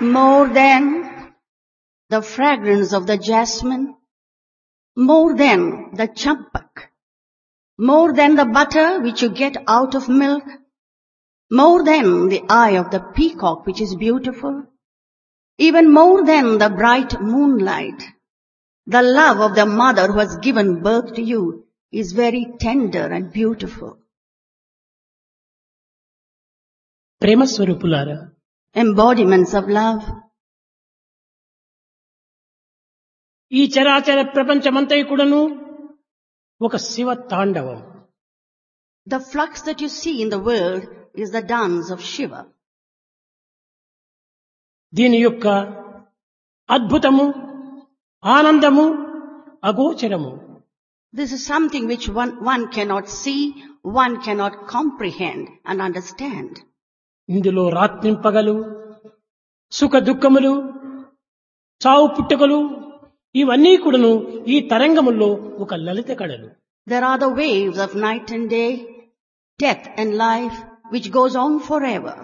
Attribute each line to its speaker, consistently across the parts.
Speaker 1: more than the fragrance of the jasmine, more than the champak, more than the butter which you get out of milk, more than the eye of the peacock which is beautiful, even more than the bright moonlight, the love of the mother who has given birth to you is very tender and beautiful.
Speaker 2: ప్రేమ స్వరూపులారా,
Speaker 1: Embodiments of love.
Speaker 2: ఈ చరాచర ప్రపంచమంతయు కూడాను ఒక శివ తాండవం.
Speaker 1: The flux that you see in the world is the dance of Shiva.
Speaker 2: దీని యొక్క అద్భుతము, ఆనందము అగోచరము.
Speaker 1: This is something which one cannot see, one cannot comprehend and understand.
Speaker 2: ఇందులో రాత్రింపగలు, సుఖ దుఃఖములు, చావు పుట్టుకలు ఇవన్నీ కూడాను ఈ తరంగముల్లో ఒక లలిత కళలు.
Speaker 1: There are the waves of night and day, death and life, which goes on forever.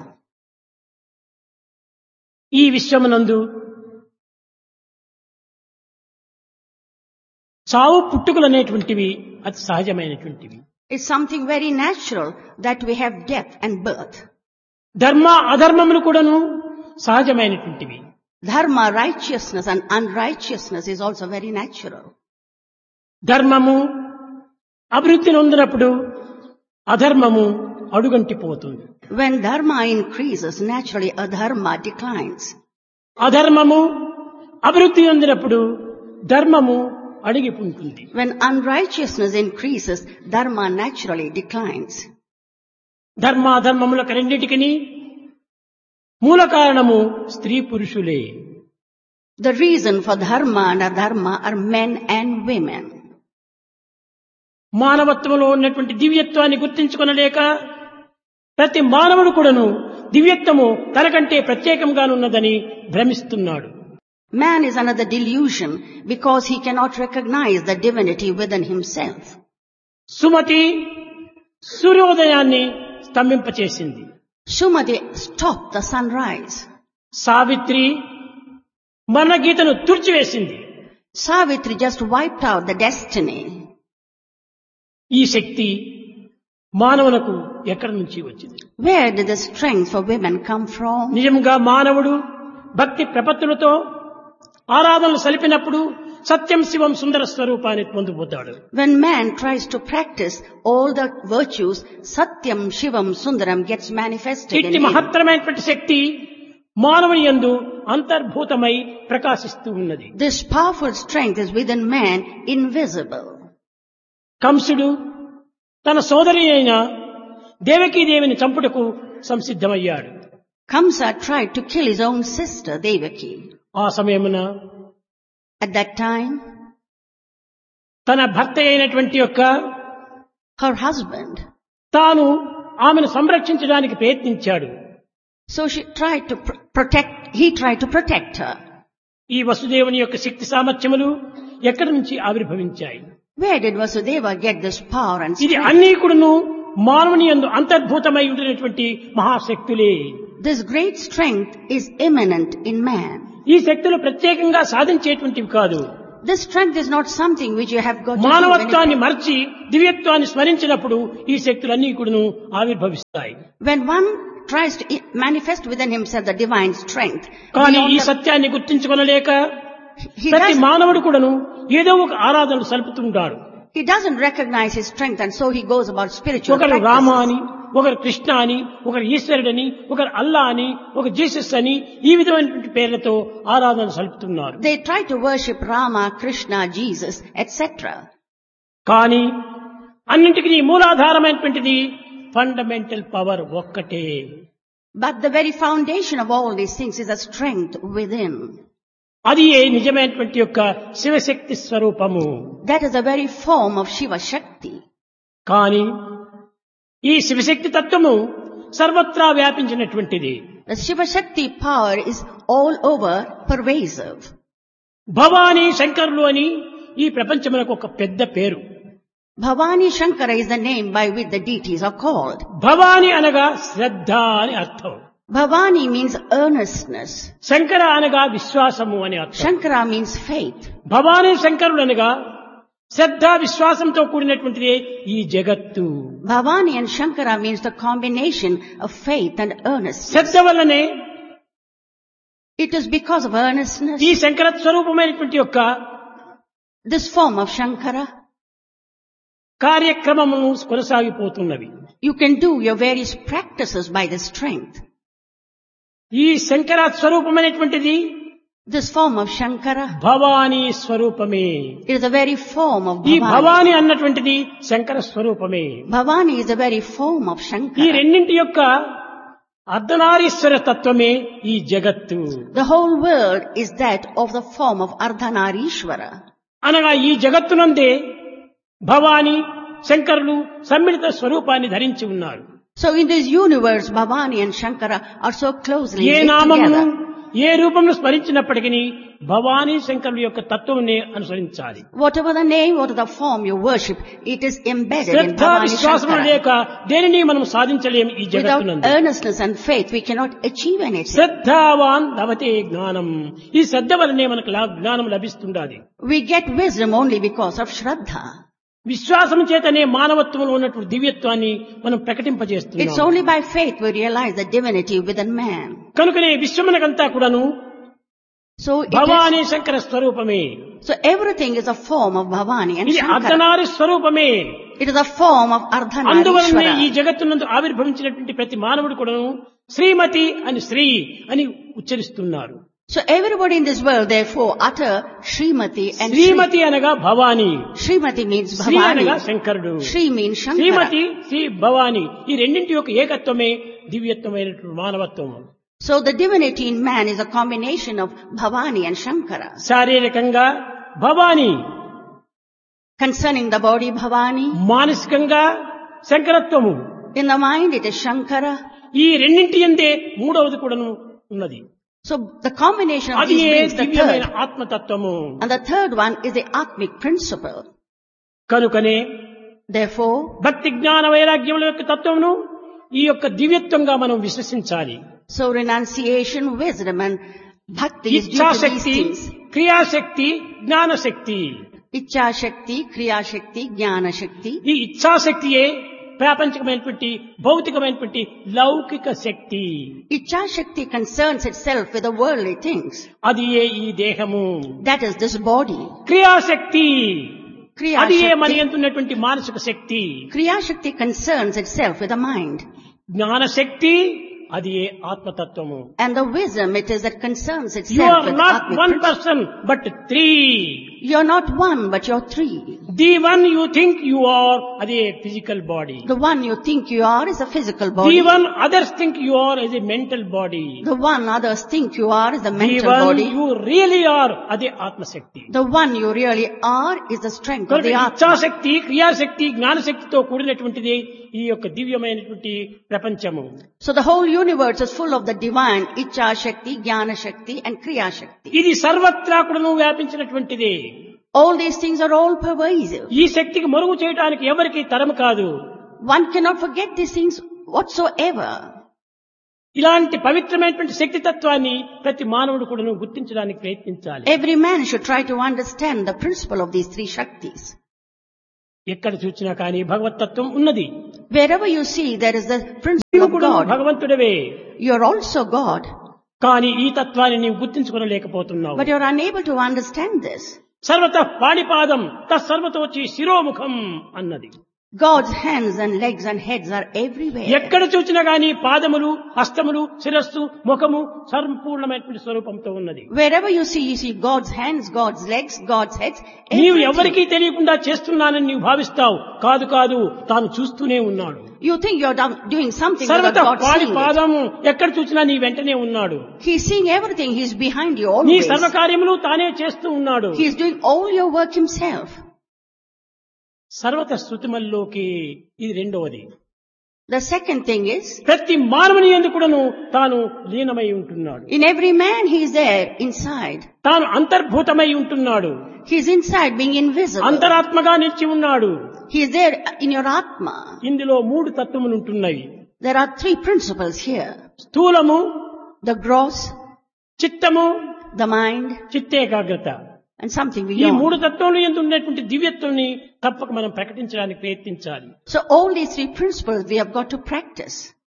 Speaker 2: ఈ విశ్వమునందు చావు పుట్టుకలు అనేటువంటివి అతి సహజమైనటువంటివి.
Speaker 1: It's something very natural that we have death and birth.
Speaker 2: ధర్మ అధర్మములు కూడాను సహజమైనటువంటివి.
Speaker 1: Dharma, righteousness and unrighteousness is also very natural.
Speaker 2: ధర్మము అభివృద్ధి నొందినప్పుడు అధర్మము అడుగంటిపోతుంది.
Speaker 1: When dharma increases, naturally adharma declines.
Speaker 2: అధర్మము అభివృద్ధి నొందినప్పుడు ధర్మము అడిగిపోతుంది.
Speaker 1: When unrighteousness increases, dharma naturally declines.
Speaker 2: ధర్మాధర్మముల రెండింటికి మూల కారణము స్త్రీ పురుషులే.
Speaker 1: The reason for dharma and adharma are men and women.
Speaker 2: మానవత్వంలో ఉన్నటువంటి దివ్యత్వాన్ని గుర్తించుకొనలేక ప్రతి మానవుడు కూడాను దివ్యత్వము తనకంటే ప్రత్యేకంగానున్నదని భ్రమిస్తున్నాడు.
Speaker 1: Man is under the delusion because he cannot recognize the divinity within himself.
Speaker 2: Sumathi సూర్యోదయాన్ని స్తంభింపచేసింది.
Speaker 1: Sumati stopped the sunrise.
Speaker 2: Savitri మన గీతను తుడిచివేసింది.
Speaker 1: Savitri just wiped out the destiny.
Speaker 2: ఈ శక్తి మానవులకు ఎక్కడి నుంచి వచ్చింది?
Speaker 1: Where did the strength for women come from?
Speaker 2: నిజంగా మానవుడు భక్తి ప్రపత్తులతో ఆరాధనలు సలిపినప్పుడు సత్యం శివం సుందర స్వరూపాన్ని పొందుతాడు.
Speaker 1: When man tries to practice all the virtues, Satyam, Shivam, Sundaram gets manifested in
Speaker 2: ఇట్టి
Speaker 1: him.
Speaker 2: మహత్తరమైనటువంటి శక్తి మానవుని యందు అంతర్భూతమై ప్రకాశిస్తూ ఉన్నది.
Speaker 1: This powerful strength is within man, invisible.
Speaker 2: కంసుడు తన సోదరి అయిన దేవకీదేవిని చంపుటకు సంసిద్ధమయ్యాడు.
Speaker 1: Kamsa tried to kill his own sister, Devaki.
Speaker 2: ఆ సమయమున
Speaker 1: At that time,
Speaker 2: తన భర్త అయినటువంటి యొక్క
Speaker 1: her husband,
Speaker 2: తాను ఆమెను సంరక్షించడానికి ప్రయత్నించాడు.
Speaker 1: so he tried to protect her.
Speaker 2: ఈ వసుదేవుని యొక్క శక్తి సామర్థ్యములు ఎక్కడి నుంచి ఆవిర్భవించాయి?
Speaker 1: Where did Vasudeva get this power and
Speaker 2: ఇది
Speaker 1: strength?
Speaker 2: అన్నీ కూడాను మానవుని యందు అంతర్భూతమై ఉండినటువంటి మహాశక్తులే.
Speaker 1: This great strength is immanent in man.
Speaker 2: ఈ శక్తులు ప్రత్యేకంగా సాధించేటువంటివి కాదు.
Speaker 1: This strength is not something which you have got to do
Speaker 2: మానవత్వాన్ని
Speaker 1: when
Speaker 2: మర్చి దివ్యత్వాన్ని స్మరించినప్పుడు ఈ శక్తులన్నీ కూడాను ఆవిర్భవిస్తాయి.
Speaker 1: when one tries to manifest within himself the divine strength.
Speaker 2: కానీ
Speaker 1: beyond
Speaker 2: ఈ
Speaker 1: the-
Speaker 2: సత్యాన్ని గుర్తించుకొనలేక
Speaker 1: he
Speaker 2: ప్రతి
Speaker 1: does-
Speaker 2: మానవుడు కూడాను ఏదో ఒక ఆరాధనలు సలుపుతుంటాడు.
Speaker 1: he doesn't recognize his strength and so he goes about spiritual
Speaker 2: ఒకరు రామ
Speaker 1: practices.
Speaker 2: అని, ఒకరు కృష్ణ అని, ఒకరు ఈశ్వరుడని, ఒకరు అల్లా అని, ఒక జీసస్ అని ఈ విధమైనటువంటి పేర్లతో ఆరాధన సలుపుతున్నారు.
Speaker 1: They try to worship Rama, Krishna, Jesus, etc.
Speaker 2: కానీ అన్నింటికీ మూలాధారమైనటువంటిది ఫండమెంటల్ పవర్ ఒక్కటే.
Speaker 1: But the very foundation of all these things is a strength within.
Speaker 2: అది నిజమైనటువంటి యొక్క శివశక్తి స్వరూపము.
Speaker 1: That is the very form of Shiva Shakti.
Speaker 2: కానీ ఈ శివశక్తి తత్వము సర్వత్రా వ్యాపించినటువంటిది.
Speaker 1: The Shiva Shakti power is all over, pervasive.
Speaker 2: Bhavani శంకరులు అని ఈ ప్రపంచమునకు ఒక పెద్ద పేరు.
Speaker 1: Bhavani Shankara is the name by which the deities are called.
Speaker 2: Bhavani అనగా శ్రద్ధ అని అర్థం.
Speaker 1: Bhavani means earnestness.
Speaker 2: శంకర అనగా విశ్వాసము అని అర్థం.
Speaker 1: Shankara means faith.
Speaker 2: భవానీ శంకరుడు అనగా శ్రద్ధ విశ్వాసంతో కూడినటువంటిదే ఈ జగత్తు.
Speaker 1: Bhavani and Shankara means the combination of faith and earnestness.
Speaker 2: శ్రద్ధ వల్లనే
Speaker 1: It is because of earnestness,
Speaker 2: ఈ శంకర స్వరూపమైనటువంటి యొక్క
Speaker 1: this form of Shankara,
Speaker 2: కార్యక్రమము కొనసాగిపోతున్నవి.
Speaker 1: you can do your various practices by the strength.
Speaker 2: ఈ Shankara స్వరూపమైనటువంటిది
Speaker 1: This form of Shankara,
Speaker 2: Bhavani స్వరూపమే.
Speaker 1: it is the very form of
Speaker 2: ఈ
Speaker 1: Bhavani.
Speaker 2: Bhavani అన్నటువంటిది శంకర స్వరూపమే.
Speaker 1: Bhavani is the very form of
Speaker 2: ఈ
Speaker 1: Shankara.
Speaker 2: రెండింటి యొక్క అర్ధనారీశ్వర తత్వమే ఈ జగత్తు.
Speaker 1: The whole world is that of the form of Ardhanarishvara.
Speaker 2: అనగా ఈ జగత్తునందే భవానీ శంకరులు సమ్మిళిత స్వరూపాన్ని ధరించి ఉన్నారు.
Speaker 1: So in this universe, Bhavani and Shankara are so closely
Speaker 2: A
Speaker 1: linked
Speaker 2: నామమును
Speaker 1: together.
Speaker 2: ఏ రూపంలో స్మరించినప్పటికీ భవానీ శంకరుల యొక్క తత్వమునే అనుసరించాలి.
Speaker 1: Whatever the name, whatever the form you worship, it is embedded in
Speaker 2: Shraddha
Speaker 1: Bhavani
Speaker 2: విశ్వాసము
Speaker 1: Shankara.
Speaker 2: లేక దేనిని మనం సాధించలేము ఈ
Speaker 1: Without
Speaker 2: జగత్తునందు.
Speaker 1: earnestness and faith, we cannot achieve anything.
Speaker 2: శ్రద్ధావాన్ లభతే జ్ఞానం. ఈ శ్రద్ధ వలనే మనకు జ్ఞానం లభిస్తుండాలి.
Speaker 1: We get wisdom only because of Shraddha.
Speaker 2: విశ్వాసం చేతనే మానవత్వంలో ఉన్నటువంటి దివ్యత్వాన్ని మనం
Speaker 1: It's
Speaker 2: ప్రకటింపజేస్తున్నాం.
Speaker 1: only by faith we realize the divinity within man.
Speaker 2: కనుకనే విశ్వమునకంతా కూడాను
Speaker 1: So
Speaker 2: భవానీ శంకర స్వరూపమే.
Speaker 1: everything is a form of Bhavani and
Speaker 2: ఇది
Speaker 1: Shankara.
Speaker 2: అర్ధనారి స్వరూపమే.
Speaker 1: It is a form of
Speaker 2: అందువలనే ఈ
Speaker 1: Ardhanarishvara.
Speaker 2: జగత్తునందు ఆవిర్భవించినటువంటి ప్రతి మానవుడు కూడాను శ్రీమతి అని శ్రీ అని ఉచ్చరిస్తున్నారు.
Speaker 1: So everybody in this world therefore utter Srimati and Sri.
Speaker 2: శ్రీమతి అనగా భవానీ,
Speaker 1: Srimati means
Speaker 2: శ్రీ అనగా
Speaker 1: Bhavani.
Speaker 2: శంకరుడు.
Speaker 1: Sri means Shankara.
Speaker 2: శ్రీమతి శ్రీ భవానీ ఈ రెండింటి యొక్క ఏకత్వమే దివ్యత్వమైనటువంటి మానవత్వం.
Speaker 1: So the divinity in man is a combination of Bhavani and Shankara.
Speaker 2: శారీరకంగా Bhavani,
Speaker 1: Concerning the body, Bhavani.
Speaker 2: మానసికంగా శంకరత్వము.
Speaker 1: In the mind, it is Shankara.
Speaker 2: ఈ రెండింటి యందే మూడవది కూడాను ఉన్నది.
Speaker 1: So the combination of
Speaker 2: అది
Speaker 1: these brings the
Speaker 2: దివ్యమైన
Speaker 1: third.
Speaker 2: ఆత్మతత్వము.
Speaker 1: And the third one is the Atmic principle.
Speaker 2: కనుకనే
Speaker 1: Therefore,
Speaker 2: భక్తి జ్ఞాన వైరాగ్యముల యొక్క తత్వమును ఈ యొక్క దివ్యత్వంగా మనం విశ్వసించాలి.
Speaker 1: so renunciation, wisdom and bhakti is due to these
Speaker 2: ఇచ్ఛాశక్తి,
Speaker 1: things.
Speaker 2: క్రియాశక్తి, జ్ఞానశక్తి.
Speaker 1: Ichha Shakti, Kriya Shakti, Jnana Shakti.
Speaker 2: ఈ ఇచ్ఛాశక్తియే ప్రాపంచికమైనటువంటి భౌతికమైనటువంటి లౌకిక శక్తి.
Speaker 1: Ichha Shakti concerns itself with the worldly things.
Speaker 2: అది ఏ ఈ దేహము.
Speaker 1: That is this body.
Speaker 2: క్రియాశక్తి
Speaker 1: Kriya
Speaker 2: అది ఏ మన
Speaker 1: Shakti,
Speaker 2: యందున్నటువంటి మానసిక శక్తి.
Speaker 1: Kriya Shakti concerns itself with the mind.
Speaker 2: జ్ఞానశక్తి అది ఏ ఆత్మతత్వము.
Speaker 1: And the wisdom, it is that concerns
Speaker 2: You
Speaker 1: itself
Speaker 2: are
Speaker 1: with
Speaker 2: not
Speaker 1: Atmic
Speaker 2: one
Speaker 1: principle.
Speaker 2: person but three.
Speaker 1: You're not one, but you're three.
Speaker 2: The one you think you are అది ఏ physical body.
Speaker 1: The one you think you are is a physical
Speaker 2: The
Speaker 1: body.
Speaker 2: one others think you are is a mental body.
Speaker 1: The one others think you are is the
Speaker 2: The
Speaker 1: mental
Speaker 2: one
Speaker 1: body.
Speaker 2: you really are అదే ఆత్మశక్తి.
Speaker 1: The one you really are is the strength of
Speaker 2: కనుక
Speaker 1: the Atma.
Speaker 2: ఇచ్ఛాశక్తి, క్రియాశక్తి, జ్ఞానశక్తితో కూడినటువంటిది ఈ యొక్క దివ్యమైనటువంటి ప్రపంచము.
Speaker 1: So the whole universe is full of the divine Ichha Shakti, Jnana Shakti and Kriya Shakti.
Speaker 2: ఇది సర్వత్రా కూడాను వ్యాపించినటువంటిది.
Speaker 1: All these things are all pervasive.
Speaker 2: ఈ శక్తికి మరుగు చేయడానికి ఎవరికి తరము కాదు.
Speaker 1: One cannot forget these things whatsoever.
Speaker 2: ఇలాంటి పవిత్రమైనటువంటి శక్తి తత్వాన్ని ప్రతి మానవుడు కూడాను గుర్తించడానికి ప్రయత్నించాలి.
Speaker 1: Every man should try to understand the principle of these three Shaktis.
Speaker 2: ఎక్కడ చూసినా కానీ భగవతత్వం ఉన్నది.
Speaker 1: Wherever you see, there is the principle
Speaker 2: నీవు
Speaker 1: of
Speaker 2: కూడా
Speaker 1: God.
Speaker 2: భగవంతుడవే.
Speaker 1: You are also God,
Speaker 2: కానీ ఈ తత్వాన్ని నీవు గుర్తించుకోలేకపోతున్నావు.
Speaker 1: but you are unable to understand this.
Speaker 2: సర్వత పాణిపాదం తత్సర్వతోచి శిరోముఖం అన్నది.
Speaker 1: God's hands and legs and heads are everywhere.
Speaker 2: ఎక్కడ చూసినా గానీ పాదములు, హస్తములు, శిరస్సు, ముఖము సంపూర్ణమైనటువంటి స్వరూపంతో ఉన్నది.
Speaker 1: Wherever you see God's hands, God's legs, God's heads.
Speaker 2: నీవు
Speaker 1: everything.
Speaker 2: ఎవరికీ తెలియకుండా చేస్తున్నానని నీవు భావిస్తావు. కాదు కాదు, తాను చూస్తూనే ఉన్నాడు.
Speaker 1: You think you're doing something
Speaker 2: సర్వత
Speaker 1: without God seeing it.
Speaker 2: పాణిపాదము ఎక్కడ చూసినా నీ వెంటనే ఉన్నాడు.
Speaker 1: He's seeing everything. He's behind you
Speaker 2: నీ
Speaker 1: always.
Speaker 2: సర్వకార్యములు తానే చేస్తూ ఉన్నాడు.
Speaker 1: He's doing all your work himself.
Speaker 2: సర్వత శృతిమల్లోకి ఇది రెండవది.
Speaker 1: The second thing is,
Speaker 2: ప్రతి మానవుని యందు కూడాను తాను లీనమై ఉంటున్నాడు.
Speaker 1: in every man he's there inside.
Speaker 2: తాను అంతర్భూతమై ఉంటున్నాడు.
Speaker 1: He's inside being invisible.
Speaker 2: అంతరాత్మగా నిలిచి ఉన్నాడు.
Speaker 1: He's there in your Atma.
Speaker 2: ఇందులో మూడు తత్వములు ఉంటున్నవి.
Speaker 1: There are three principles here.
Speaker 2: స్థూలము,
Speaker 1: The gross,
Speaker 2: చిత్తము,
Speaker 1: the mind,
Speaker 2: చిత్తేకాగ్రత.
Speaker 1: and something
Speaker 2: ఈ
Speaker 1: beyond.
Speaker 2: మూడు తత్వములు యందు ఉన్నటువంటి దివ్యత్వాన్ని తప్పక మనం ప్రకటించడానికి ప్రయత్నించాలి.
Speaker 1: So all these three principles we have got to practice.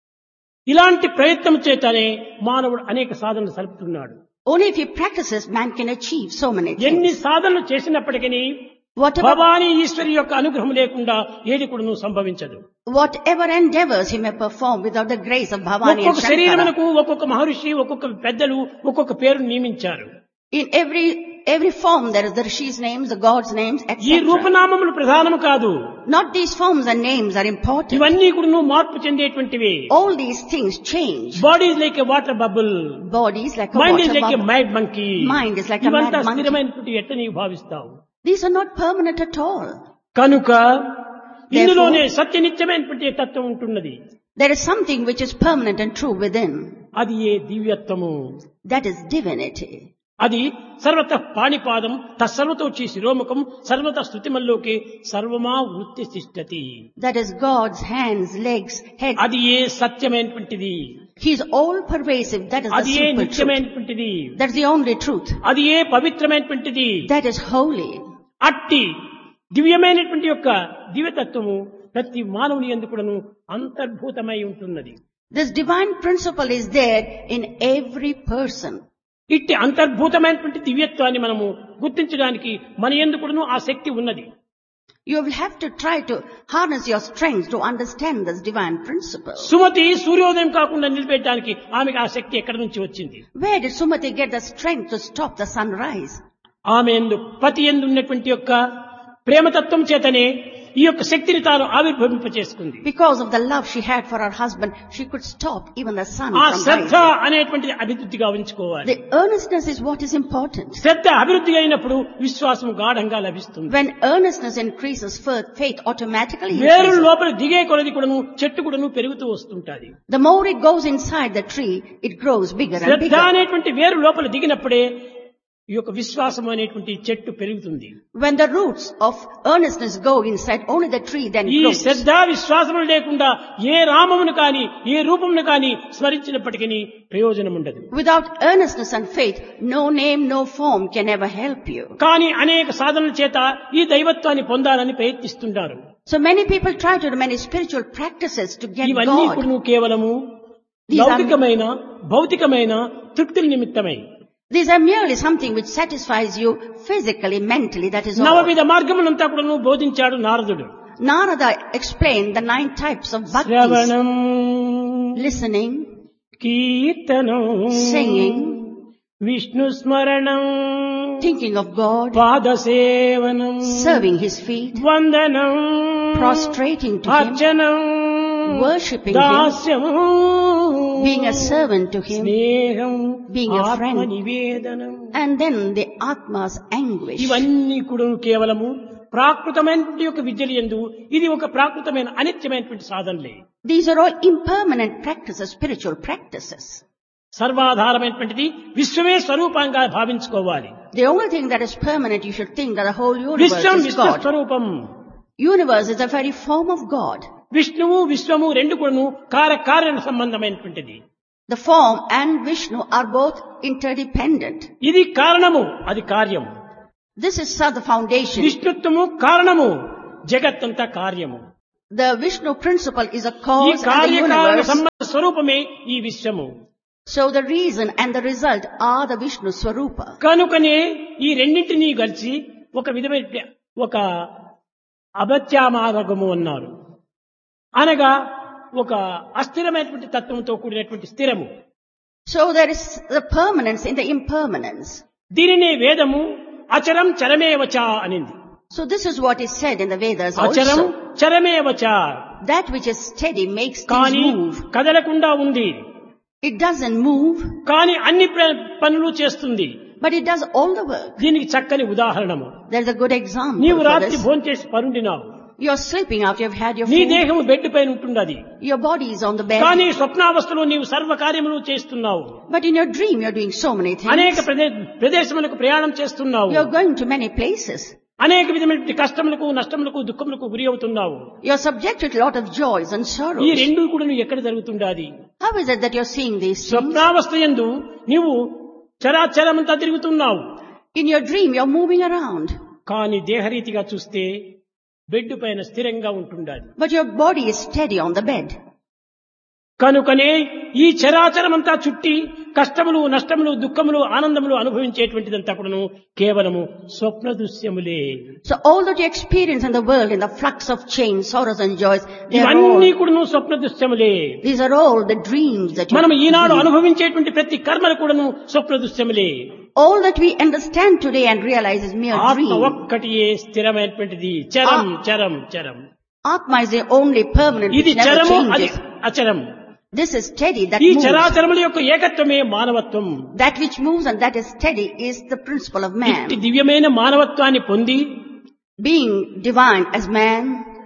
Speaker 2: ఇలాంటి ప్రయత్నం చేతనే మానవుడు అనేక సాధనలు సలుపుతున్నాడు.
Speaker 1: Only if he practices, man can achieve so many
Speaker 2: ఎన్ని
Speaker 1: things.
Speaker 2: సాధనలు చేసినప్పటికీ
Speaker 1: Whatever
Speaker 2: భవానీ ఈశ్వరి యొక్క అనుగ్రహం లేకుండా ఏది కూడా సంభవించదు.
Speaker 1: endeavors he may perform without the grace of Bhavani and
Speaker 2: ఒక్కొక్క
Speaker 1: Shankara.
Speaker 2: శరీరమునకు ఒక్కొక్క మహర్షి, ఒక్కొక్క పెద్దలు ఒక్కొక్క పేరు నియమించారు.
Speaker 1: In every form there is the Rishi's names, the God's names,
Speaker 2: ఈ
Speaker 1: etc.
Speaker 2: రూపనామములు ప్రధానము కాదు.
Speaker 1: Not these forms and names are important.
Speaker 2: ఇవన్నీ కూడా మార్పు చెందేటువంటివి.
Speaker 1: All these things change.
Speaker 2: Body is like a water bubble,
Speaker 1: Body is like a
Speaker 2: mind is
Speaker 1: water
Speaker 2: like a
Speaker 1: bubble.
Speaker 2: మైడ్ monkey.
Speaker 1: Mind is like a
Speaker 2: ఇవంతా
Speaker 1: mad monkey.
Speaker 2: స్థిరమైనటువంటి ఎట్ట నీవు భావిస్తావు?
Speaker 1: These are not permanent at all.
Speaker 2: కనుక ఇందులోనే సత్యనిత్యమైనటువంటి తత్వం ఉంటున్నది.
Speaker 1: There is something which is permanent and true within.
Speaker 2: అది ఏ దివ్యత్వము.
Speaker 1: That is divinity.
Speaker 2: అది సర్వత పాణిపాదం తత్సర్వతోచి శిరోముఖం సర్వత స్థుతిమల్లోకి సర్వమా వృత్తి తిష్టతి.
Speaker 1: That is God's hands, legs, head.
Speaker 2: అది ఏ సత్యమైనటువంటిది.
Speaker 1: He is all pervasive. That is the
Speaker 2: అది ఏ
Speaker 1: simple truth.
Speaker 2: నిత్యమైనటువంటిది.
Speaker 1: That's the only truth.
Speaker 2: అది ఏ పవిత్రమైనటువంటిది.
Speaker 1: That is holy.
Speaker 2: అట్టి దివ్యమైనటువంటి యొక్క దివ్యతత్వము ప్రతి మానవుని యందు కూడాను అంతర్భూతమై ఉంటున్నది.
Speaker 1: This divine principle is there in every person.
Speaker 2: ఇట్టి అంతర్భూతమైనటువంటి దివ్యత్వాన్ని మనము గుర్తించడానికి మన యందు కూడాను ఆ శక్తి ఉన్నది.
Speaker 1: You will have to try to harness your strength to understand this divine principle.
Speaker 2: Sumathi సూర్యోదయం కాకుండా నిలిపేయడానికి ఆమెకు ఆ శక్తి ఎక్కడి నుంచి వచ్చింది?
Speaker 1: Where did Sumati get the strength to stop the sunrise?
Speaker 2: ఆమె యందు పతి యందు ఉన్నటువంటి యొక్క ప్రేమతత్వం చేతనే ఈ యొక్క శక్తిని తాను ఆవిర్భవింపచేసుకుంది.
Speaker 1: Because of the love she had for her husband, she could stop even the sun
Speaker 2: ఆ
Speaker 1: from
Speaker 2: శ్రద్ధ
Speaker 1: rising.
Speaker 2: అనేటువంటిది అభివృద్ధిగా ఉంచుకోవాలి.
Speaker 1: The earnestness is what is important.
Speaker 2: శ్రద్ధ అభివృద్ధి అయినప్పుడు విశ్వాసం గాఢంగా లభిస్తుంది.
Speaker 1: When earnestness increases, faith automatically
Speaker 2: వేరు
Speaker 1: increases.
Speaker 2: లోపల దిగే కొలది కూడాను చెట్టు కూడాను పెరుగుతూ వస్తుంటాది.
Speaker 1: The more it goes inside the tree, it grows bigger and
Speaker 2: Shraddha
Speaker 1: bigger.
Speaker 2: అనేటువంటి వేరు లోపల దిగినప్పుడే ఈ యొక్క విశ్వాసం అనేటువంటి చెట్టు పెరుగుతుంది.
Speaker 1: When the roots of earnestness go inside, only the tree then
Speaker 2: ఈ
Speaker 1: grows.
Speaker 2: శ్రద్ధ విశ్వాసములు లేకుండా ఏ రామమును కాని ఏ రూపమును కాని స్మరించినప్పటికీ ప్రయోజనం ఉండదు.
Speaker 1: Without earnestness and faith, no name, no form can ever help you.
Speaker 2: కానీ అనేక సాధనల చేత ఈ దైవత్వాన్ని పొందాలని ప్రయత్నిస్తుంటారు.
Speaker 1: So many people try to do many spiritual practices to get
Speaker 2: ఇవన్నీ
Speaker 1: God.
Speaker 2: కూడా కేవలము లౌకికమైన భౌతికమైన తృప్తుల నిమిత్తమై.
Speaker 1: These are merely something which satisfies you physically, mentally, that is all.
Speaker 2: నవవిధ మార్గములంతా కూడా బోధించాడు నారదుడు.
Speaker 1: Narada explained the 9 types of bhaktis.
Speaker 2: శ్రవణం,
Speaker 1: Listening,
Speaker 2: కీర్తనం,
Speaker 1: singing,
Speaker 2: విష్ణు స్మరణం,
Speaker 1: thinking of God,
Speaker 2: పాదసేవనం,
Speaker 1: serving His feet,
Speaker 2: వందనం,
Speaker 1: prostrating to Him,
Speaker 2: అర్చనం,
Speaker 1: worshipping Him,
Speaker 2: Dasyam,
Speaker 1: being a servant to Him,
Speaker 2: స్నేహం,
Speaker 1: being a friend.
Speaker 2: ఆత్మనివేదనం.
Speaker 1: and then the Atma's anguish.
Speaker 2: ఇవన్నీ కూడా కేవలము ప్రాకృతమైనటువంటి యొక్క విద్యలు యందు ఇది ఒక ప్రాకృతమైన అనిత్యమైనటువంటి సాధనలే.
Speaker 1: These are all impermanent practices, spiritual practices.
Speaker 2: సర్వాధారమైనటువంటిది విశ్వమే స్వరూపంగా భావించుకోవాలి.
Speaker 1: The only thing that is permanent, you should think that the whole universe
Speaker 2: Vishwam
Speaker 1: is
Speaker 2: విశ్వ
Speaker 1: God.
Speaker 2: స్వరూపం.
Speaker 1: Universe is the very form of God.
Speaker 2: విష్ణువు విశ్వము రెండు కూడాను కార్య సంబంధమైనటువంటిది.
Speaker 1: The form and Vishnu are both interdependent.
Speaker 2: ఇది కారణము, అది కార్యము.
Speaker 1: This is the foundation.
Speaker 2: విష్ణుత్వము కారణము, జగత్తంతా కార్యము.
Speaker 1: The Vishnu principle is a
Speaker 2: ఈ
Speaker 1: cause and the
Speaker 2: కార్యకారణ
Speaker 1: universe.
Speaker 2: సంబంధ స్వరూపమే ఈ విశ్వము.
Speaker 1: So the reason and the result are the Vishnu Swarupa.
Speaker 2: కనుకనే ఈ రెండింటినీ కలిసి ఒక విధమైన ఒక అభత్యామార్గము అన్నారు. అనగా ఒక అస్థిరమైనటువంటి తత్వంతో కూడినటువంటి స్థిరము.
Speaker 1: So there is the permanence in the impermanence.
Speaker 2: దీనినే వేదము అచరం చరమేవచ అనింది.
Speaker 1: So this is what is said in the Vedas
Speaker 2: అచరం
Speaker 1: also.
Speaker 2: చరమేవచ,
Speaker 1: That which is steady makes
Speaker 2: కానీ
Speaker 1: things move.
Speaker 2: కదలకుండా ఉంది.
Speaker 1: It doesn't move,
Speaker 2: కానీ అన్ని పనులు చేస్తుంది.
Speaker 1: but it does all the work.
Speaker 2: దీనికి చక్కని ఉదాహరణము.
Speaker 1: There's a good example
Speaker 2: నీవు
Speaker 1: for
Speaker 2: రాత్రి
Speaker 1: this.
Speaker 2: భోంచేసి పరుండినావు.
Speaker 1: You're sleeping after you've had your
Speaker 2: నీ
Speaker 1: food.
Speaker 2: దేహము బెడ్ పైన ఉంటున్నది.
Speaker 1: Your body is on the bed.
Speaker 2: కానీ స్వప్నావస్థలో నీవు సర్వ కార్యములు చేస్తున్నావు.
Speaker 1: But in your dream, you're doing so many
Speaker 2: అనేక
Speaker 1: things.
Speaker 2: ప్రదేశములకు ప్రయాణం చేస్తున్నావు.
Speaker 1: You're going to many places.
Speaker 2: అనేక విధమైనటువంటి కష్టములకు నష్టములకు దుఃఖములకు గురి అవుతున్నావు.
Speaker 1: You are subjected to a lot of joys and
Speaker 2: ఈ
Speaker 1: sorrows.
Speaker 2: రెండు కూడా నువ్వు ఎక్కడ జరుగుతుండాది?
Speaker 1: How is it that you are seeing these things?
Speaker 2: స్వప్నావస్థ యందు నీవు చరాచరమంతా తిరుగుతున్నావు.
Speaker 1: In your dream, you are moving around.
Speaker 2: కానీ దేహరీతిగా చూస్తే బెడ్ పైన స్థిరంగా ఉంటుండాలి.
Speaker 1: But your body is steady on the bed.
Speaker 2: కనుకనే ఈ చరాచరమంతా చుట్టి కష్టములు నష్టములు దుఃఖములు ఆనందములు అనుభవించేటువంటిదంతా కూడాను కేవలము స్వప్న దృశ్యములే.
Speaker 1: So all that you experience in the world, in the flux of change, sorrows and joys,
Speaker 2: ఇవన్నీ కూడాను స్వప్న దృశ్యములే.
Speaker 1: these are all the dreams that you
Speaker 2: మనం ఈనాడు
Speaker 1: dream.
Speaker 2: అనుభవించేటువంటి ప్రతి కర్మలు కూడాను స్వప్న దృశ్యములే.
Speaker 1: All that we understand today and realize is mere
Speaker 2: ఆత్మ
Speaker 1: dream.
Speaker 2: ఒక్కటియే స్థిరమైనటువంటిది. చరం చరం చరం.
Speaker 1: Atma is the only permanent
Speaker 2: ఇది
Speaker 1: which never
Speaker 2: చరము, అది
Speaker 1: changes.
Speaker 2: అచరం.
Speaker 1: This is steady, that
Speaker 2: ఈ
Speaker 1: moves.
Speaker 2: చరాచరముల యొక్క ఏకత్వమే మానవత్వం.
Speaker 1: That which moves and that is steady is the principle of man.
Speaker 2: ఇట్టి దివ్యమైన మానవత్వాన్ని పొంది
Speaker 1: Being divine as man,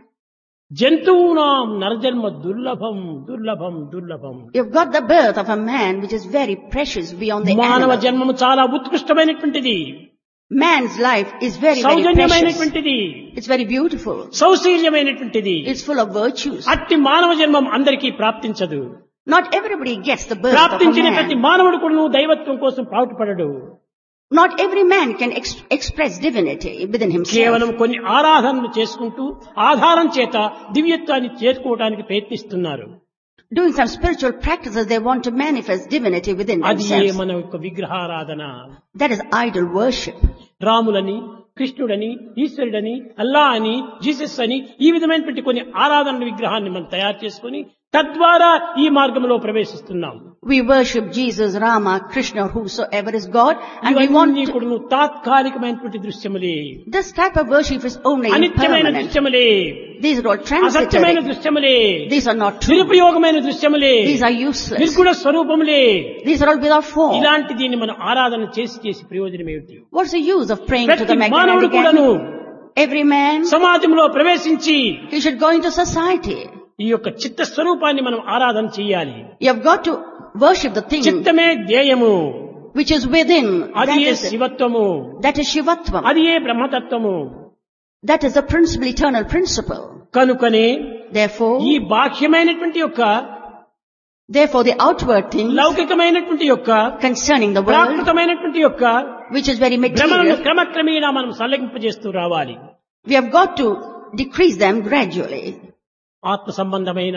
Speaker 2: జంతువునాం నరజన్మ దుర్లభం దుర్లభం దుర్లభం.
Speaker 1: you've got the birth of a man which is very precious beyond the
Speaker 2: మానవ
Speaker 1: animal.
Speaker 2: జన్మము చాలా ఉత్కృష్టమైనటువంటిది,
Speaker 1: Man's life is very, very precious.
Speaker 2: సౌజన్యమైనటువంటిది,
Speaker 1: It's very beautiful.
Speaker 2: సౌశీల్యమైనటువంటిది.
Speaker 1: It's full of virtues.
Speaker 2: అట్టి మానవ జన్మం అందరికీ ప్రాప్తించదు.
Speaker 1: Not everybody gets the birth of a
Speaker 2: ప్రాప్తించిన ప్రతి
Speaker 1: man.
Speaker 2: మానవుడు కూడా దైవత్వం కోసం పాటుపడడు.
Speaker 1: Not every man can express divinity within himself.
Speaker 2: కేవలం కొన్ని ఆరాధనలు చేసుకుంటూ ఆధారం చేత దివ్యత్వాన్ని చేరుకోవడానికి ప్రయత్నిస్తున్నారు.
Speaker 1: Doing some spiritual practices, they want to manifest divinity within
Speaker 2: అది
Speaker 1: themselves.
Speaker 2: మన యొక్క విగ్రహారాధన.
Speaker 1: That is idol worship.
Speaker 2: రాములని, కృష్ణుడని, ఈశ్వరుడని, అల్లా అని, జీసస్ అని ఈ విధమైనటువంటి కొన్ని ఆరాధన విగ్రహాన్ని మనం తయారు చేసుకుని తద్వారా ఈ మార్గంలో ప్రవేశిస్తున్నాం.
Speaker 1: We worship Jesus, Rama, Krishna, whosoever is God, and we want
Speaker 2: ఇవన్నీ
Speaker 1: to,
Speaker 2: కూడా తాత్కాలికమైనటువంటి దృశ్యములే,
Speaker 1: this type of worship is only
Speaker 2: అనిత్యమైన
Speaker 1: impermanent.
Speaker 2: దృశ్యములే,
Speaker 1: These are all
Speaker 2: అసత్యమైన
Speaker 1: transitory.
Speaker 2: దృశ్యములే,
Speaker 1: These are not true.
Speaker 2: నిరుపయోగమైన దృశ్యములే,
Speaker 1: These are useless.
Speaker 2: నిర్గుణ స్వరూపములే.
Speaker 1: These are all without form.
Speaker 2: ఇలాంటి దీన్ని మనం ఆరాధన చేసి ప్రయోజనం ఏమిటి?
Speaker 1: What's the use of praying to
Speaker 2: ప్రతి
Speaker 1: the
Speaker 2: మానవుడు
Speaker 1: magnetic
Speaker 2: కూడాను
Speaker 1: animal? Every man,
Speaker 2: సమాజంలో ప్రవేశించి
Speaker 1: he should go into society.
Speaker 2: ఈ యొక్క చిత్త స్వరూపాన్ని మనం ఆరాధన చేయాలి.
Speaker 1: You have got to worship the thing
Speaker 2: చిత్తమే ధ్యేయము,
Speaker 1: which is within.
Speaker 2: అది ఏ శివత్వము,
Speaker 1: That is Shivatvam.
Speaker 2: అది ఏ బ్రహ్మతత్వము.
Speaker 1: That is the principle, eternal principle.
Speaker 2: కనుకనే
Speaker 1: Therefore,
Speaker 2: ఈ బాహ్యమైనటువంటి యొక్క
Speaker 1: the outward things
Speaker 2: లౌకికమైనటువంటి యొక్క
Speaker 1: concerning the world,
Speaker 2: ప్రాకృతమైనటువంటి యొక్క
Speaker 1: which is very
Speaker 2: భ్రమలను
Speaker 1: material,
Speaker 2: క్రమక్రమేణా మనం సల్లగింపజేస్తూ రావాలి.
Speaker 1: we have got to decrease them gradually.
Speaker 2: ఆత్మ సంబంధమైన,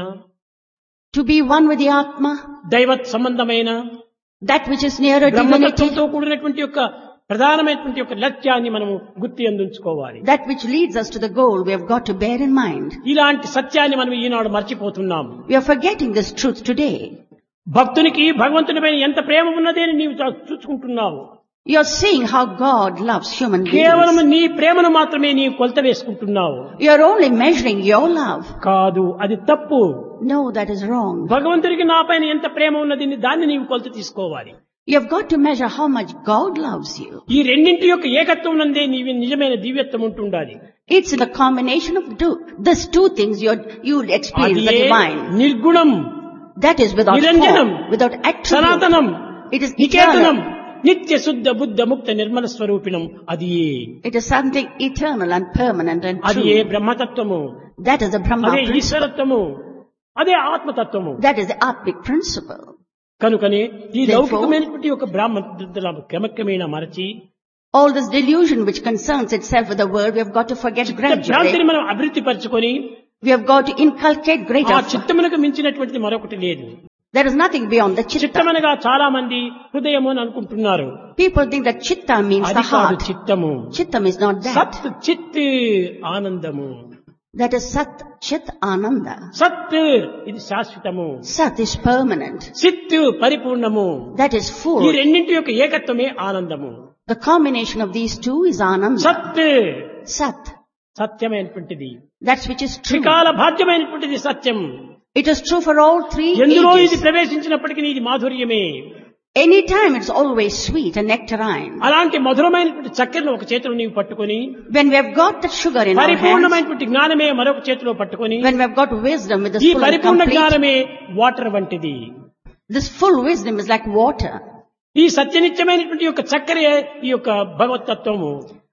Speaker 1: To be one with the Atma,
Speaker 2: దైవత్ సంబంధమైన,
Speaker 1: that which is nearer divinity,
Speaker 2: బ్రహ్మతత్వంతో కూడినటువంటి యొక్క ప్రధానమైనటువంటి యొక్క లక్ష్యాన్ని మనము గుర్తు అందుకోవాలి.
Speaker 1: that which leads us to the goal, we have got to bear in mind.
Speaker 2: ఇలాంటి సత్యాన్ని మనం ఈనాడు మర్చిపోతున్నాం.
Speaker 1: We are forgetting this truth today.
Speaker 2: భక్తునికి భగవంతునిపైన ఎంత ప్రేమ ఉన్నది అని నీవు చూసుకుంటున్నావు.
Speaker 1: You are seeing how God loves human
Speaker 2: కేవలం
Speaker 1: beings.
Speaker 2: నీ ప్రేమను మాత్రమే నీవు కొలత వేసుకుంటున్నావు.
Speaker 1: You are only measuring your love.
Speaker 2: కాదు, అది తప్పు.
Speaker 1: No, that is wrong.
Speaker 2: భగవంతుడికి నా పైన ఎంత ప్రేమ ఉన్నది దాన్ని నీవు కొలత తీసుకోవాలి.
Speaker 1: You have got to measure how much God loves you.
Speaker 2: ఈ రెండింటి యొక్క ఏకత్వం నందే నీవు నిజమైన దివ్యత్వం ఉంటుండాలి.
Speaker 1: It's in the combination of these two things you'll experience the
Speaker 2: అదే
Speaker 1: divine.
Speaker 2: నిర్గుణం,
Speaker 1: That is without
Speaker 2: నిరంజనం,
Speaker 1: form, without attribute.
Speaker 2: సనాతనం,
Speaker 1: It is
Speaker 2: నికేతనం,
Speaker 1: eternal.
Speaker 2: నిత్య శుద్ధ బుద్ధ ముక్త నిర్మల స్వరూపిణం. అది
Speaker 1: It is something eternal and permanent and
Speaker 2: అది ఏ
Speaker 1: true.
Speaker 2: బ్రహ్మతత్వము,
Speaker 1: That is the Brahma
Speaker 2: అదే
Speaker 1: principle.
Speaker 2: ఈశ్వరత్వము, అదే ఆత్మతత్వము.
Speaker 1: That is the Atmic principle.
Speaker 2: కనుకనే ఈ
Speaker 1: Therefore,
Speaker 2: లౌకికమైనటువంటి ఒక బ్రాహ్మణ క్రమక్రమేణా మరచి
Speaker 1: all this delusion which concerns itself with the world, we have got to forget
Speaker 2: భ్రాంతిని
Speaker 1: gradually.
Speaker 2: మనం అభివృద్ధి పరచుకొని
Speaker 1: We have got to inculcate
Speaker 2: ఆ
Speaker 1: greater.
Speaker 2: చిత్తమునకు మించినటువంటిది మరొకటి లేదు.
Speaker 1: There is nothing beyond the chitta.
Speaker 2: చిత్తమనగా చాలా మంది హృదయము అని అనుకుంటున్నారు.
Speaker 1: People think that chitta means
Speaker 2: అది
Speaker 1: the
Speaker 2: కాదు
Speaker 1: heart.
Speaker 2: చిత్తము.
Speaker 1: Chittam is not that.
Speaker 2: సత్ చిత్ ఆనందము.
Speaker 1: That is Sat, Chit, Ananda.
Speaker 2: సత్ ఇది శాశ్వతము,
Speaker 1: Sat is permanent.
Speaker 2: చిత్ పరిపూర్ణము.
Speaker 1: That is
Speaker 2: ఈ
Speaker 1: full.
Speaker 2: రెండింటి యొక్క ఏకత్వమే ఆనందము.
Speaker 1: The combination of these two is Ananda.
Speaker 2: సత్
Speaker 1: Sat.
Speaker 2: సత్యమైనటువంటిది,
Speaker 1: That's which is true.
Speaker 2: త్రికాల భాగ్యమైనటువంటిది సత్యం.
Speaker 1: It is true for all three
Speaker 2: ఎందులో ఇది
Speaker 1: ages.
Speaker 2: ప్రవేశించినప్పటికీ ఇది మాధుర్యమే.
Speaker 1: Anytime it's always sweet and nectarine.
Speaker 2: అలాంటి మధురమైనటువంటి చక్కెరను ఒక చేతిలో నీవు పట్టుకొని,
Speaker 1: When we have got that sugar in our hands,
Speaker 2: పరిపూర్ణమైనటువంటి జ్ఞానమే మరొక చేతిలో పట్టుకొని,
Speaker 1: when we have got wisdom with this
Speaker 2: ఈ
Speaker 1: full and
Speaker 2: పరిపూర్ణ
Speaker 1: complete,
Speaker 2: జ్ఞానమే వాటర్ వంటిది.
Speaker 1: this full wisdom is like water.
Speaker 2: ఈ సత్యనిత్యమైనటువంటి యొక్క చక్కెరే ఈ యొక్క భగవతత్వము.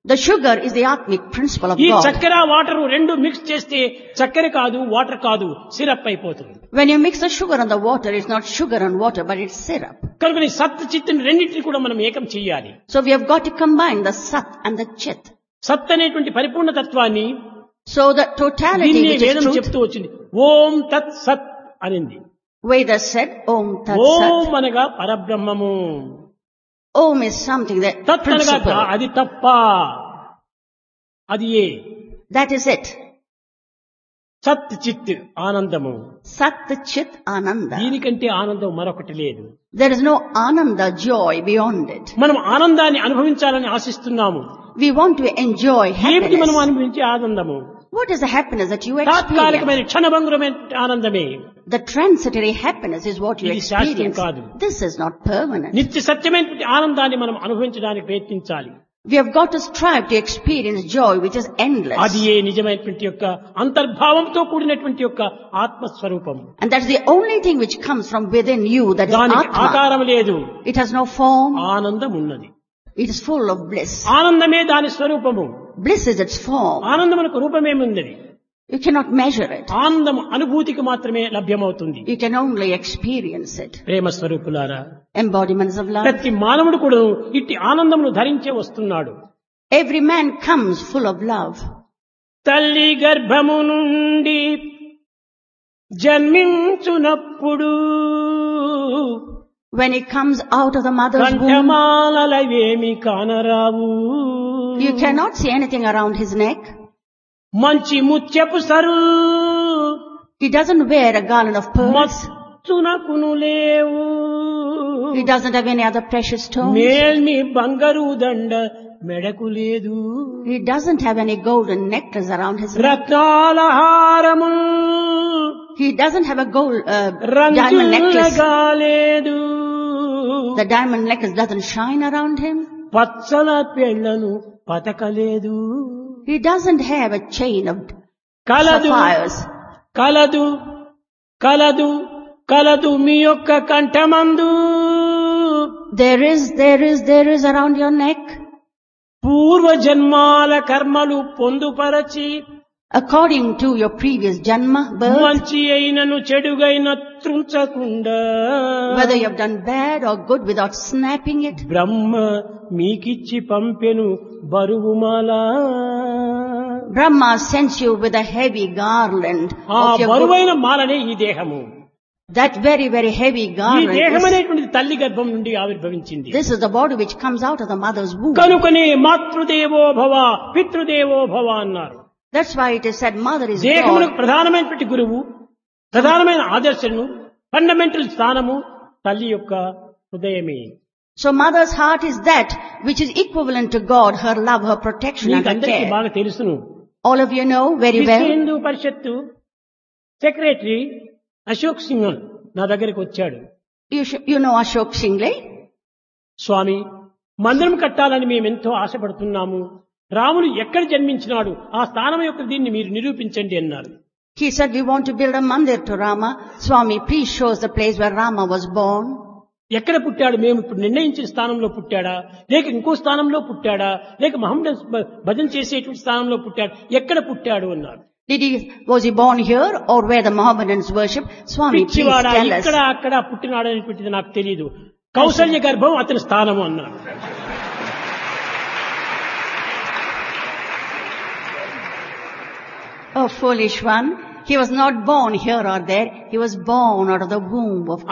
Speaker 1: The sugar is the atmic principle of
Speaker 2: ఈ
Speaker 1: God.
Speaker 2: చక్కెర వాటర్ రెండు మిక్స్ చేస్తే చక్కెర కాదు, వాటర్ కాదు, సిరప్ అయిపోతుంది.
Speaker 1: When you mix the sugar and the water, it's not sugar and water, but it's syrup.
Speaker 2: కనుక ఈ సత్ చిత్తుని రెండింటిని కూడా మనం ఏకం చెయ్యాలి.
Speaker 1: So we have got to combine the sat and the chit.
Speaker 2: సత్ అనేటువంటి పరిపూర్ణ తత్వాన్ని
Speaker 1: So the totality
Speaker 2: దీన్ని
Speaker 1: which is
Speaker 2: వేదం
Speaker 1: truth,
Speaker 2: చెప్తూ వచ్చింది. ఓం తత్ సత్ అనింది.
Speaker 1: Vedas said, Om Tat
Speaker 2: ఓం
Speaker 1: Sat.
Speaker 2: అనగా పరబ్రహ్మము,
Speaker 1: Om is something that
Speaker 2: తత్ అనగా
Speaker 1: principle.
Speaker 2: అది తప్ప, అది ఏ
Speaker 1: That is it.
Speaker 2: సత్ చిత్ ఆనందము.
Speaker 1: Sat Chit Ananda.
Speaker 2: దీనికంటే ఆనందం మరొకటి లేదు.
Speaker 1: There is no Ananda, joy beyond it.
Speaker 2: మనం ఆనందాన్ని అనుభవించాలని ఆశిస్తున్నాము.
Speaker 1: We want to enjoy
Speaker 2: ఏమిటి మనం
Speaker 1: happiness.
Speaker 2: అనుభవించే ఆనందము?
Speaker 1: What is the happiness that you experience?
Speaker 2: తాత్కాలికమైన క్షణభంగురమైన ఆనందమే.
Speaker 1: The transitory happiness is what you
Speaker 2: ఇది శాశ్వతం
Speaker 1: experience.
Speaker 2: కాదు.
Speaker 1: This is not permanent.
Speaker 2: నిత్య సత్యమైన ఆనందాన్ని మనం అనుభవించడానికి ప్రయత్నించాలి.
Speaker 1: We have got to strive to experience joy which is endless.
Speaker 2: అది ఏ నిజమైనటువంటి యొక్క అంతర్భావంతో కూడినటువంటి యొక్క ఆత్మస్వరూపం.
Speaker 1: And that's the only thing which comes from within you, that is
Speaker 2: దానికి
Speaker 1: Atma.
Speaker 2: ఆకారం లేదు,
Speaker 1: It has no form.
Speaker 2: ఆనందం ఉన్నది.
Speaker 1: It is full of bliss.
Speaker 2: ఆనందమే దాని స్వరూపము.
Speaker 1: Bliss is its form.
Speaker 2: ఆనందమునకు రూపమేముంది?
Speaker 1: You cannot measure it.
Speaker 2: ఆనందం అనుభూతికి మాత్రమే లభ్యమవుతుంది.
Speaker 1: You can only experience it.
Speaker 2: ప్రేమ స్వరూపులారా,
Speaker 1: Embodiments of love.
Speaker 2: ప్రతి మానవుడు కూడా ఇట్టి ఆనందమును ధరించే వస్తున్నాడు.
Speaker 1: Every man comes full of love.
Speaker 2: తల్లి గర్భము నుండి జన్మించునప్పుడు
Speaker 1: When he comes out of the mother's womb,
Speaker 2: కంఠమాలవేమి కానరావు.
Speaker 1: you cannot see anything around his neck.
Speaker 2: మంచి ముత్యపు sir
Speaker 1: He doesn't wear a garland of pearls.
Speaker 2: మచ్చునకును లేవు.
Speaker 1: He doesn't have any other precious stones.
Speaker 2: మేల్ని బంగారు దండ మెడకు లేదు.
Speaker 1: He doesn't have any golden necklace around his neck.
Speaker 2: రత్నాల హారము
Speaker 1: He doesn't have a diamond necklace.
Speaker 2: రంగులగా లేదు.
Speaker 1: The diamond necklace doesn't shine around him.
Speaker 2: Pachchala పెళ్లను పతకలేదు.
Speaker 1: He doesn't have a chain of
Speaker 2: కలదు
Speaker 1: sapphires.
Speaker 2: కలదు కలదు కలదు మీ యొక్క కంఠమందు.
Speaker 1: There is around your neck,
Speaker 2: పూర్వ జన్మాల కర్మలు పొందుపరచి
Speaker 1: according to your previous janma birth,
Speaker 2: మంచి అయినను చెడుగైన త్రుంచకుండా
Speaker 1: whether you have done bad or good without snapping it.
Speaker 2: బ్రహ్మ మీకిచ్చి పంపెను బరువుమాల.
Speaker 1: Brahma sends you with a heavy garland
Speaker 2: ఆ
Speaker 1: of your good.
Speaker 2: బరువైన మాలనే ఈ దేహము.
Speaker 1: That very, very heavy
Speaker 2: ఈ
Speaker 1: garland
Speaker 2: దేహం
Speaker 1: is,
Speaker 2: అనేటువంటిది తల్లి గర్భం నుండి ఆవిర్భవించింది.
Speaker 1: this is the body which comes out of the mother's womb.
Speaker 2: కనుకనే మాతృదేవో భవ పితృదేవో భవ అన్నారు.
Speaker 1: That's why it is said mother is
Speaker 2: దేహమునకు
Speaker 1: God.
Speaker 2: ప్రధానమైనటువంటి గురువు, ప్రధానమైన ఆదర్శను, ఫండమెంటల్ స్థానము తల్లి యొక్క హృదయమే.
Speaker 1: So mother's heart is that which is equivalent to God, her love, her protection and her
Speaker 2: మీకందరికీ
Speaker 1: care.
Speaker 2: బాగా తెలుసును.
Speaker 1: All of you know very
Speaker 2: విశ్వ
Speaker 1: well.
Speaker 2: హిందూ పరిషత్తు సెక్రటరీ అశోక్ సింగ్ నా దగ్గరికి వచ్చాడు.
Speaker 1: You know Ashok Shingle.
Speaker 2: స్వామి, మందిరం కట్టాలని మేమెంతో ఆశపడుతున్నాము. రాముడు ఎక్కడ జన్మించినాడు, ఆ స్థానం యొక్క దీన్ని మీరు నిరూపించండి అన్నారు.
Speaker 1: He said, we want to build a mandir to Rama. Swami, please show us the place where Rama was born.
Speaker 2: ఎక్కడ పుట్టాడు, మేము ఇప్పుడు నిర్ణయించిన స్థానంలో పుట్టాడా, లేక ఇంకో స్థానంలో పుట్టాడా, లేక మహమ్మద్ భజన చేసేటువంటి స్థానంలో పుట్టాడు, ఎక్కడ పుట్టాడు అన్నారు.
Speaker 1: Was he born here or where the Mohammedans worship? Swami, please
Speaker 2: పిచ్చివాడా,
Speaker 1: tell us.
Speaker 2: ఇక్కడ అక్కడ పుట్టినాడు అనేటువంటిది నాకు తెలియదు. కౌసల్య గర్భం అతని స్థానము అన్నాడు.
Speaker 1: Oh, foolish one. He was not born here or there. He was born out of the womb of